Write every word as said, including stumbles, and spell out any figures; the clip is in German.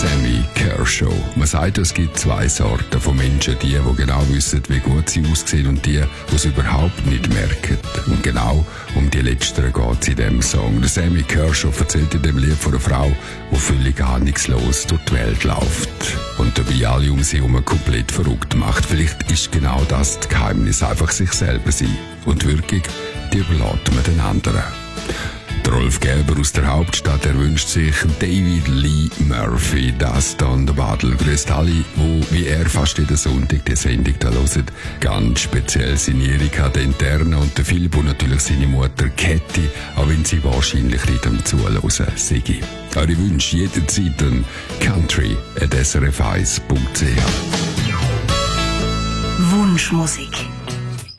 Sammy Kershaw. Man sagt, es gibt zwei Sorten von Menschen. Die, die genau wissen, wie gut sie aussehen, und die, die es überhaupt nicht merken. Und genau um die Letzteren geht es in diesem Song. Der Sammy Kershaw erzählt in dem Lied von einer Frau, die völlig ahnungslos durch die Welt läuft. Und dabei alle um sie herum komplett verrückt macht. Vielleicht ist genau das das Geheimnis, einfach sich selber sein. Und die Wirkung, die überlässt man den anderen. Der Rolf Gerber aus der Hauptstadt, er wünscht sich David Lee Murphy, das dann der Badel. Grüßt alle, wo wie er fast jeden Sonntag die Sendung da hören. Ganz speziell seine Erika, der Interne, und der Philipp und natürlich seine Mutter Käthi, auch wenn sie wahrscheinlich nicht am Zuhören sind. Eure Wünsche jederzeit an country at s r f eins punkt c h. Wunschmusik.